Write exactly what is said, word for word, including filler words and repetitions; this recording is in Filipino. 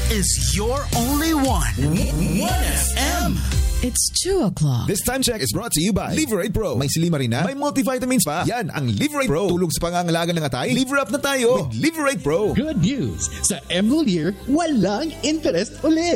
is your only one. one F M. It's two o'clock. This time check is brought to you by Liverate Pro. May silima rin na, may multivitamins pa. Yan ang Liverate Pro. Tulog sa pangangalaga ng atay. Liver up na tayo with Liverate Pro. Good news! Sa Emerald Year, walang interest ulit.